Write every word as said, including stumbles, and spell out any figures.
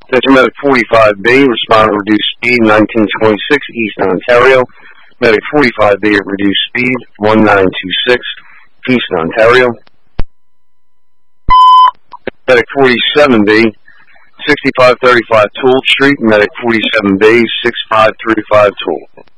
Attention Medic forty-five B, respond at reduced speed, nineteen twenty-six East Ontario. Medic forty-five B at reduced speed, one nine two six East Ontario. Medic forty-seven B, sixty-five thirty-five Toole Street. Medic forty-seven B, six five three five Toole.